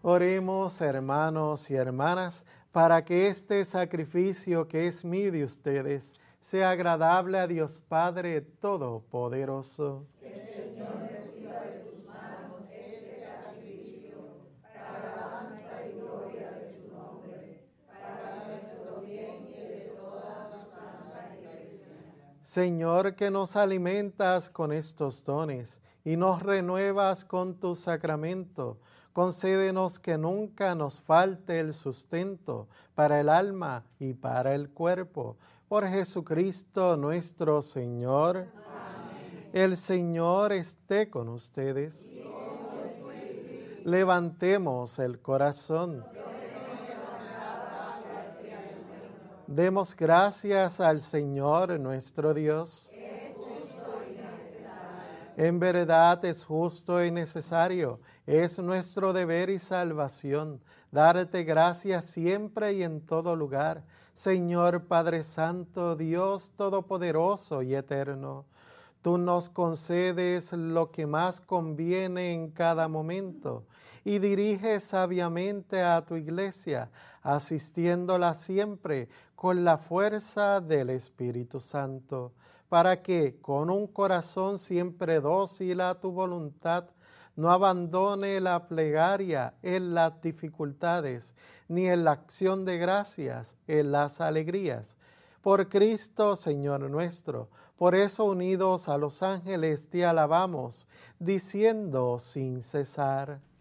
Oremos, hermanos y hermanas, para que este sacrificio que es mío de ustedes sea agradable a Dios Padre Todopoderoso. Que el Señor reciba de tus manos este sacrificio para alabanza y gloria de su nombre, para nuestro bien y el de toda su santa Iglesia. Señor, que nos alimentas con estos dones y nos renuevas con tu sacramento, concédenos que nunca nos falte el sustento para el alma y para el cuerpo. Por Jesucristo nuestro Señor. Amén. El Señor esté con ustedes. Y con su espíritu. Levantemos el corazón. Demos gracias al Señor nuestro Dios. Es justo y necesario. En verdad es justo y necesario. Es nuestro deber y salvación darte gracias siempre y en todo lugar, Señor Padre Santo, Dios Todopoderoso y Eterno. Tú nos concedes lo que más conviene en cada momento y diriges sabiamente a tu iglesia, asistiéndola siempre con la fuerza del Espíritu Santo, para que con un corazón siempre dócil a tu voluntad, no abandone la plegaria en las dificultades, ni en la acción de gracias en las alegrías. Por Cristo, Señor nuestro, por eso unidos a los ángeles te alabamos, diciendo sin cesar: